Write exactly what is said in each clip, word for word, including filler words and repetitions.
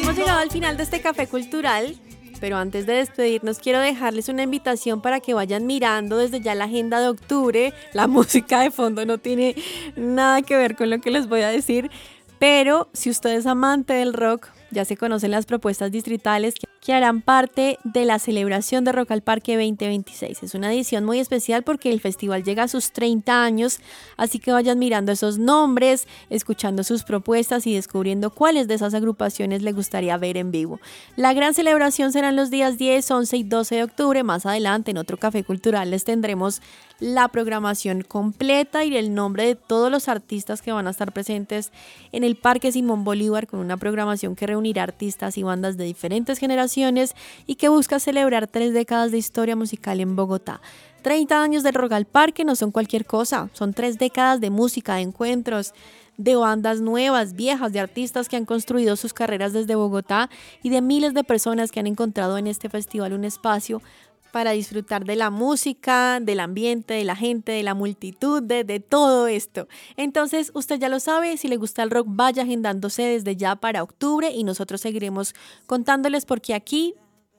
Hemos llegado al final de este café cultural, pero antes de despedirnos quiero dejarles una invitación para que vayan mirando desde ya la agenda de octubre. La música de fondo no tiene nada que ver con lo que les voy a decir, pero si usted es amante del rock, ya se conocen las propuestas distritales que harán parte de la celebración de Rock al Parque veinte veintiséis. Es una edición muy especial porque el festival llega a sus treinta años, así que vayan mirando esos nombres, escuchando sus propuestas y descubriendo cuáles de esas agrupaciones les gustaría ver en vivo. La gran celebración será en los días diez, once y doce de octubre. Más adelante en otro café cultural les tendremos la programación completa y el nombre de todos los artistas que van a estar presentes en el Parque Simón Bolívar, con una programación que reunirá artistas y bandas de diferentes generaciones y que busca celebrar tres décadas de historia musical en Bogotá. treinta años del Rock al Parque no son cualquier cosa, son tres décadas de música, de encuentros, de bandas nuevas, viejas, de artistas que han construido sus carreras desde Bogotá y de miles de personas que han encontrado en este festival un espacio para disfrutar de la música, del ambiente, de la gente, de la multitud, de, de todo esto. Entonces, usted ya lo sabe, si le gusta el rock, vaya agendándose desde ya para octubre y nosotros seguiremos contándoles porque aquí...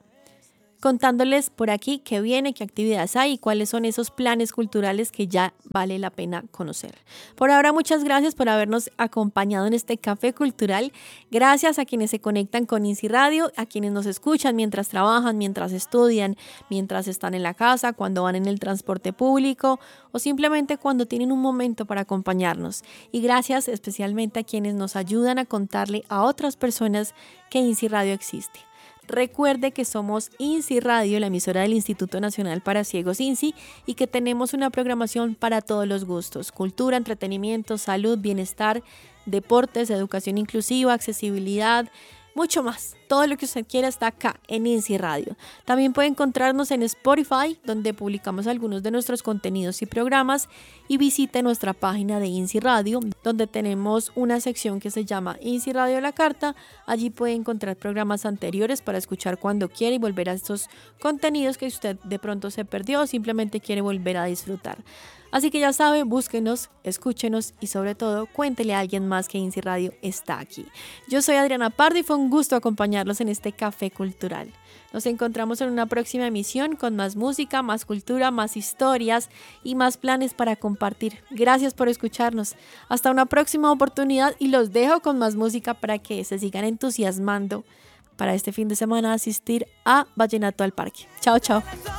contándoles por aquí qué viene, qué actividades hay y cuáles son esos planes culturales que ya vale la pena conocer. Por ahora, muchas gracias por habernos acompañado en este café cultural. Gracias a quienes se conectan con INSI Radio, a quienes nos escuchan mientras trabajan, mientras estudian, mientras están en la casa, cuando van en el transporte público o simplemente cuando tienen un momento para acompañarnos. Y gracias especialmente a quienes nos ayudan a contarle a otras personas que INSI Radio existe. Recuerde que somos INSI Radio, la emisora del Instituto Nacional para Ciegos INSI, y que tenemos una programación para todos los gustos: cultura, entretenimiento, salud, bienestar, deportes, educación inclusiva, accesibilidad, mucho más. Todo lo que usted quiera está acá en INSI Radio. También puede encontrarnos en Spotify, donde publicamos algunos de nuestros contenidos y programas, y visite nuestra página de INSI Radio, donde tenemos una sección que se llama INSI Radio a la Carta. Allí puede encontrar programas anteriores para escuchar cuando quiera y volver a estos contenidos que usted de pronto se perdió o simplemente quiere volver a disfrutar. Así que ya sabe, búsquenos, escúchenos y sobre todo cuéntele a alguien más que INSI Radio está aquí. Yo soy Adriana Pardo y fue un gusto acompañarlos en este café cultural. Nos encontramos en una próxima emisión con más música, más cultura, más historias y más planes para compartir. Gracias por escucharnos. Hasta una próxima oportunidad y los dejo con más música para que se sigan entusiasmando para este fin de semana asistir a Vallenato al Parque. Chao, chao.